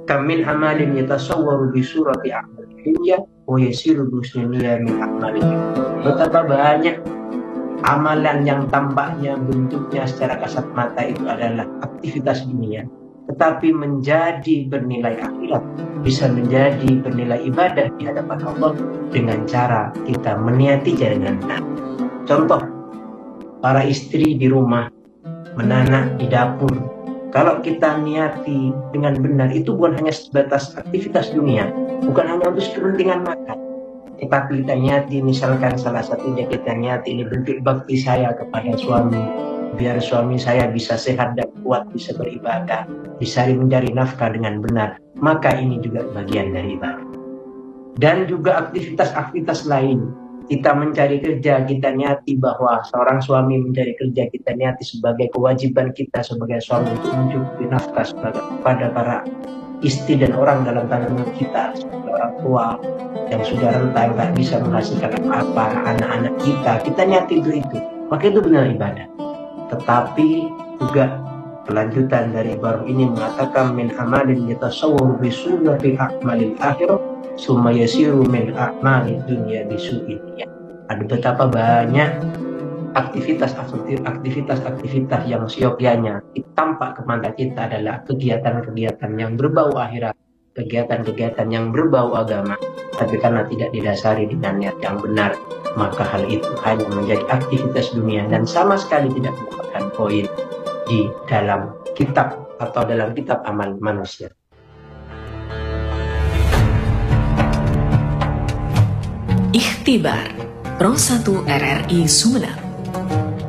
Kam min amalin yatasawwaru bi surati a'mal dunya wa yasiru dunya min a'malin. Betapa banyak amalan yang tampaknya bentuknya secara kasat mata itu adalah aktivitas dunia, tetapi menjadi bernilai akhirat, bisa menjadi bernilai ibadah di hadapan Allah dengan cara kita meniatinya dengan benar. Contoh, para istri di rumah, menanak di dapur. Kalau kita niati dengan benar, itu bukan hanya sebatas aktivitas dunia, bukan hanya untuk kepentingan makan, tetapi kita niati, misalkan salah satunya kita niati ini bentuk bakti saya kepada suami, biar suami saya bisa sehat dan kuat, bisa beribadah, bisa mencari nafkah dengan benar, maka ini juga bagian dari ibadah. Dan juga aktivitas-aktivitas lain, kita mencari kerja, kita niati bahwa seorang suami mencari kerja, kita niati sebagai kewajiban kita sebagai suami untuk mencukupi nafkah kepada para istri dan orang dalam tanggungan kita, sebagai orang tua yang sudah renta, yang tak bisa menghasilkan apa-apa, anak-anak kita niati untuk itu, maka itu benar ibadah. Tetapi juga kelanjutan dari baru ini mengatakan min amalin yatasawwaru bi surati a'malil akhirah summa yasiru min a'malid dunya bisu'in. Ada betapa banyak aktivitas yang siokianya tampak ke mata kita adalah kegiatan-kegiatan yang berbau akhirat, kegiatan-kegiatan yang berbau agama, tapi karena tidak didasari dengan niat yang benar, maka hal itu hanya menjadi aktivitas dunia dan sama sekali tidak merupakan poin di dalam kitab atau dalam kitab amal manusia. Ikhtibar Pro 1 RRI Sumeneb.